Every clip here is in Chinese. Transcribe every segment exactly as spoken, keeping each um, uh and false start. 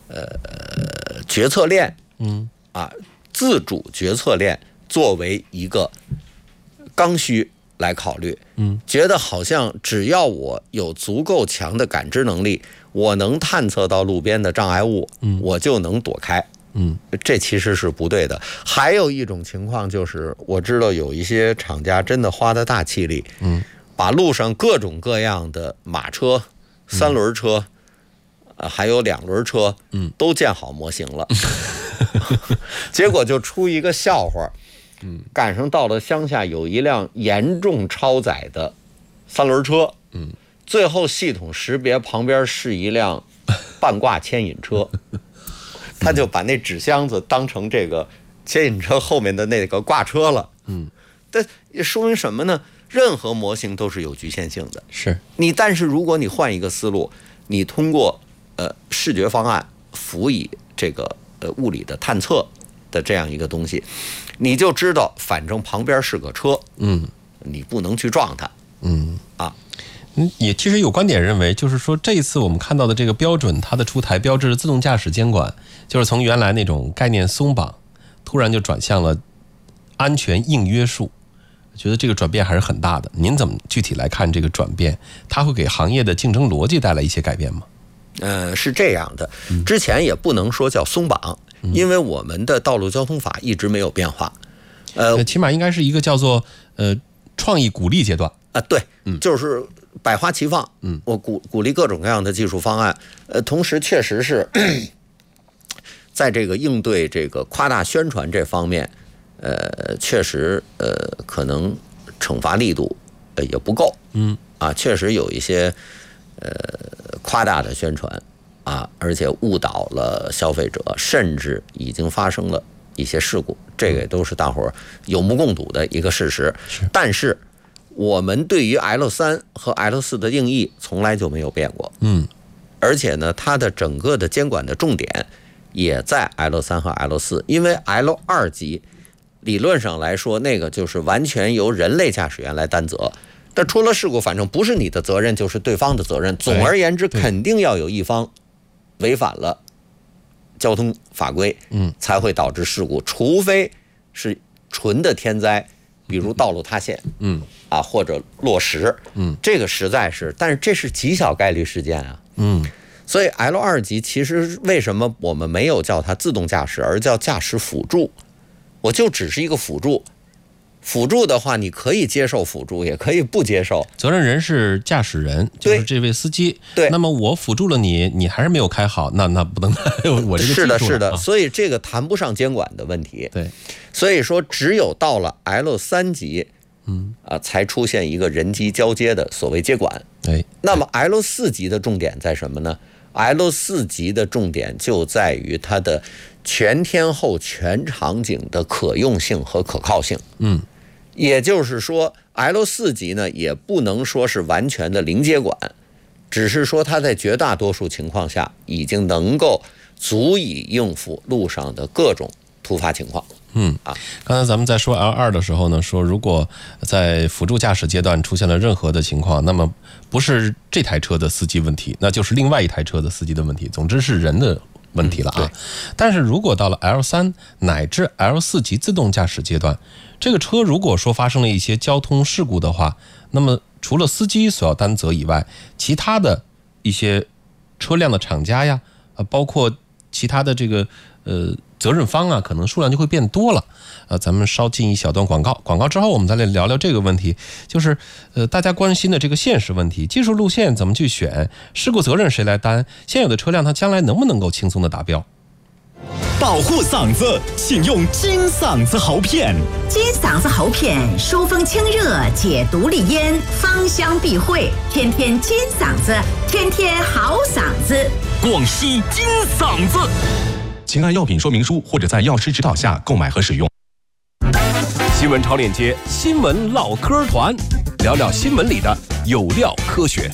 呃决策链， 嗯啊，自主决策链作为一个刚需来考虑， 嗯， 觉得好像只要我有足够强的感知能力，我能探测到路边的障碍物， 嗯， 我就能躲开。 嗯， 这其实是不对的。还有一种情况就是，我知道有一些厂家真的花的大气力， 嗯， 把路上各种各样的马车、三轮车，呃，还有两轮车， 嗯， 都建好模型了，结果就出一个笑话， 嗯， 赶上到了乡下有一辆严重超载的三轮车， 嗯， 最后系统识别旁边是一辆半挂牵引车。他就把那纸箱子当成这个牵引车后面的那个挂车了。 嗯， 这说明什么呢？任何模型都是有局限性的。 是你，但是如果你换一个思路，你通过呃视觉方案辅以这个呃物理的探测的这样一个东西，你就知道，反正旁边是个车， 嗯， 你不能去撞它。 嗯啊。 嗯，也其实有观点认为，就是说这一次我们看到的这个标准，它的出台标志自动驾驶监管，就是从原来那种概念松绑，突然就转向了安全硬约束。觉得这个转变还是很大的。您怎么具体来看这个转变？它会给行业的竞争逻辑带来一些改变吗？ 呃，是这样的，之前也不能说叫松绑， 嗯、 因为我们的道路交通法一直没有变化。呃， 起码应该是一个叫做呃创意鼓励阶段啊，对， 嗯， 就是百花齐放， 嗯， 我鼓鼓励各种各样的技术方案，呃，同时确实是在这个应对这个夸大宣传这方面，呃，确实呃可能惩罚力度呃也不够， 嗯， 啊，确实有一些呃夸大的宣传啊，而且误导了消费者，甚至已经发生了一些事故，这个都是大伙儿有目共睹的一个事实。 是， 但是我们对于 L 三 和 L 四 的定义从来就没有变过， 嗯， 而且呢，它的整个的监管的重点也在 L 三 和 L 四，因为 L 二 级理论上来说，那个就是完全由人类驾驶员来担责。但出了事故，反正不是你的责任，就是对方的责任。总而言之，肯定要有一方违反了交通法规， 嗯， 才会导致事故，除非是纯的天灾，比如道路塌陷， 嗯， 啊，或者落石， 嗯， 这个实在是，但是这是极小概率事件啊， 嗯， 所以 L 二 级其实为什么我们没有叫它自动驾驶，而叫驾驶辅助？我就只是一个辅助。辅助的话，你可以接受辅助，也可以不接受。 责任人是驾驶人，就是这位司机。 对， 那么我辅助了你，你还是没有开好，那那不能我这个是的，是的。 啊、 所以这个谈不上监管的问题。 对， 所以说只有到了 L 三 级， 嗯啊，才出现一个人机交接的所谓接管。 哎， 那么 L 四 级的重点在什么呢 ？L 四 级的重点就在于它的全天候、全场景的可用性和可靠性。 嗯。 也就是说 L 四 级呢，也不能说是完全的零接管，只是说它在绝大多数情况下已经能够足以应付路上的各种突发情况。 嗯啊，刚才咱们在说 L 二 的时候呢，说如果在辅助驾驶阶段出现了任何的情况，那么不是这台车的司机问题，那就是另外一台车的司机的问题，总之是人的问题了啊。嗯、但是如果到了 L 三 乃至 L 四 级自动驾驶阶段，这个车如果说发生了一些交通事故的话，那么除了司机所要担责以外，其他的一些车辆的厂家呀，呃，包括其他的这个呃责任方啊，可能数量就会变多了。呃，咱们稍进一小段广告，广告之后我们再来聊聊这个问题，就是呃大家关心的这个现实问题：技术路线怎么去选，事故责任谁来担？现有的车辆它将来能不能够轻松的达标？ 保护嗓子，请用金嗓子喉片。 金嗓子喉片疏风清热，解毒利咽，芳香避秽，天天金嗓子，天天好嗓子。 广西金嗓子，请按药品说明书或者在药师指导下购买和使用。 新闻超链接，新闻唠嗑团，聊聊新闻里的有料科学。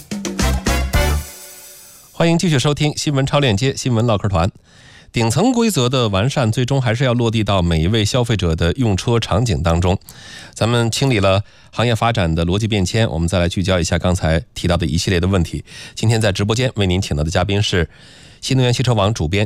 欢迎继续收听新闻超链接，新闻唠嗑团。顶层规则的完善，最终还是要落地到每一位消费者的用车场景当中。咱们清理了行业发展的逻辑变迁，我们再来聚焦一下刚才提到的一系列的问题。今天在直播间为您请到的嘉宾是新能源汽车网主编